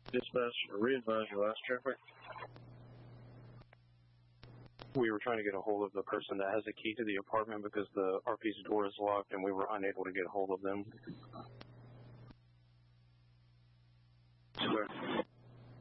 Dispatch, re-advise your last traffic. We were trying to get a hold of the person that has a key to the apartment because the RP's door is locked and we were unable to get a hold of them. Square.